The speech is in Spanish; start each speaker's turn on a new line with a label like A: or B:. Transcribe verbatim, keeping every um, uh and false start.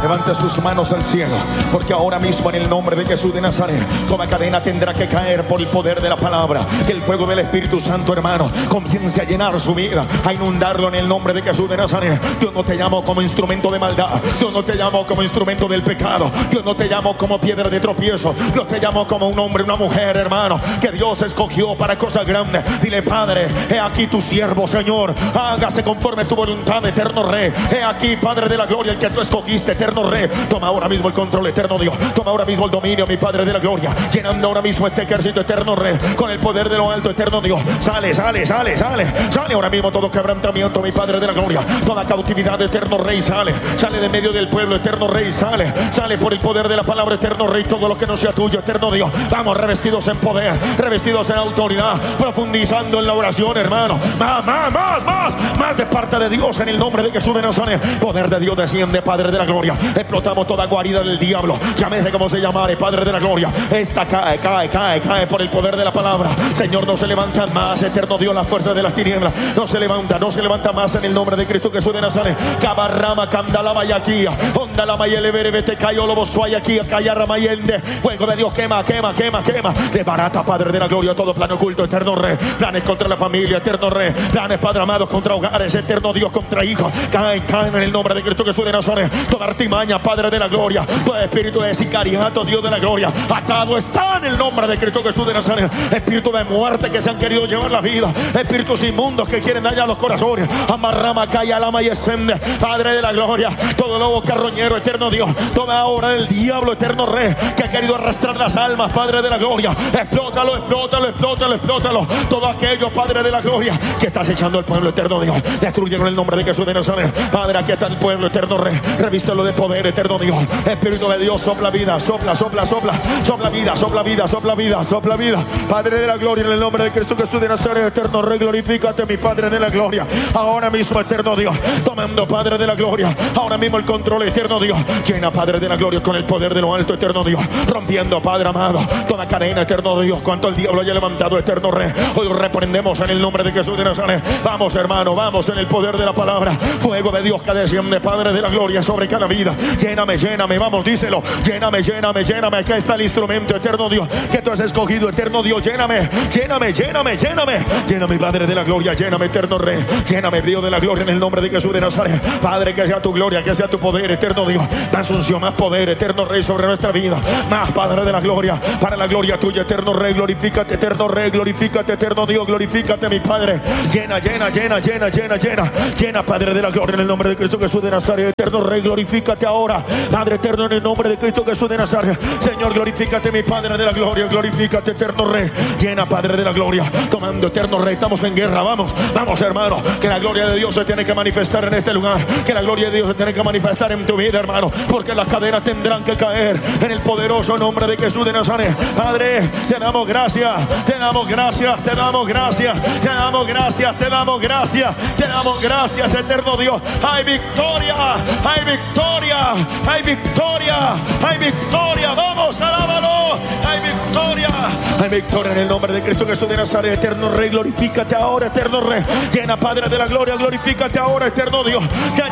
A: Levante sus manos al cielo, porque ahora mismo en el nombre de Jesús de Nazaret, toda cadena tendrá que caer por el poder de la palabra. Que el fuego del Espíritu Santo, hermano, comience a llenar su vida, a inundarlo en el nombre de Jesús de Nazaret. Dios no te llamó como instrumento de maldad, Dios no te llamó como instrumento del pecado, Dios no te llamó como piedra de tropiezo, Dios te llamó como un hombre, una mujer, hermano, que Dios escogió para cosas grandes. Dile: Padre, he aquí tu siervo, Señor, hágase conforme tu voluntad, eterno Rey. He aquí, Padre de la gloria, el que tú escogiste, eterno Rey. Toma ahora mismo el control, eterno Dios. Toma ahora mismo el dominio, mi Padre de la gloria, llenando ahora mismo este ejército, eterno Rey, con el poder de lo alto, eterno Dios. Sale, sale, sale, sale, sale ahora mismo todo quebrantamiento, mi Padre de la gloria, toda cautividad, eterno Rey, sale, sale de medio del pueblo, eterno Rey, sale, sale por el poder de la palabra, eterno Rey, todo lo que no sea tuyo, eterno Dios. Vamos, revestidos en poder, revestidos en autoridad, profundizando en la oración, hermano. Más, más, más, más, más de parte de Dios en el nombre de Jesús de Nazaret. Poder de Dios desciende, Padre de la gloria. Explotamos toda guarida del diablo, llámese como se llamare, Padre de la gloria. Esta cae, cae, cae, cae por el poder de la palabra. Señor, no se levantan más, eterno Dios, las fuerzas de las tinieblas. No se levanta, no se levanta más en el nombre de Cristo Jesús de Nazaret. Cabarrama, candalama y aquí, onda la mayele, verete, cayo, lobo, suay aquí, cayarra, mayende. Fuego de Dios, quema, quema, quema, quema. Desbarata, Padre de la gloria, todo plano oculto, eterno Rey. Planes contra la familia, eterno Rey. Planes, Padre amado, contra hogares, eterno Dios, contra hijos. Caen, caen en el nombre de Cristo Jesús de Nazaret. Toda artimaña, Padre de la gloria, todo espíritu de sicariato, Dios de la gloria, atado está en el nombre de Cristo Jesús de Nazaret. Espíritu de muerte que se han querido llevar la vida, espíritus inmundos que quieren dañar los corazones. Amarrama, calla, lama y escende, Padre de la gloria, todo lobo carroñero, eterno Dios, toda obra del diablo, eterno Rey, que ha querido arrastrar las almas, Padre de la gloria, explótalo, explótalo, explótalo, explótalo. Todo aquello, Padre de la gloria, que estás echando al pueblo, eterno Dios, destruye en el nombre de Jesús de Nazaret. Padre, aquí está el pueblo, eterno Rey, revístelo de poder, eterno Dios. Espíritu de Dios, sopla vida, sopla, sopla, sopla, sopla vida, sopla vida, sopla vida, sopla vida. Padre de la gloria, en el nombre de Cristo Jesús de Nazaret, eterno Rey, glorifícate, mi Padre de la gloria. Ahora mismo, eterno Dios, tomando, Padre de la gloria, ahora mismo el control, eterno Dios. Llena, Padre de la gloria, con el poder de lo alto, eterno Dios, rompiendo, Padre amado, toda cadena, eterno Dios, cuanto el diablo haya levantado, eterno Rey, hoy reprendemos en el nombre de Jesús de Nazaret. Vamos, hermano, vamos en el poder de la palabra. Fuego de Dios que desciende, Padre de la gloria, sobre cada vida. Lléname, lléname, vamos, díselo. Lléname, lléname, lléname. Acá está el instrumento, eterno Dios, que tú has escogido, eterno Dios. Lléname, lléname, lléname, lléname. Lléname, Padre de la gloria, lléname, eterno Rey. Lléname, Dios de la gloria, en el nombre de Jesús de Nazaret. Padre, que sea tu gloria, que sea tu poder, eterno Dios. Más unción, más poder, eterno Rey, sobre nuestra vida. Más, Padre de la gloria, para la gloria tuya, eterno Rey. Glorifícate, eterno Rey, glorifícate, eterno Dios. Glorifícate, mi Padre. Llena, llena, llena, llena, llena, llena. Llena, Padre de la gloria, en el nombre de Cristo Jesús de Nazaret. Eterno Rey, glorifícate ahora, Padre eterno, en el nombre de Cristo Jesús de Nazaret. Señor, glorifícate, mi Padre de la gloria. Glorifícate, eterno Rey. Llena, Padre de la gloria, tomando, eterno Rey. Estamos en guerra, vamos, vamos, hermano. Que la gloria de Dios se tiene que manifestar en este lugar. Que la gloria de Dios se tiene que manifestar en tu vida, hermano. Porque las cadenas tendrán que caer en el poderoso nombre de Jesús de Nazaret. Padre, te damos gracias, te damos gracias, te damos gracias, te damos gracias, te damos gracias, te damos gracias, eterno Dios. Hay victoria, hay victoria, hay victoria, hay victoria. Vamos, alábalo. Hay victoria, hay victoria en el nombre de Cristo Jesús de Nazaret. Eterno Rey, glorifícate ahora, eterno Rey. Llena, Padre de la gloria, glorifícate ahora, eterno Dios. Que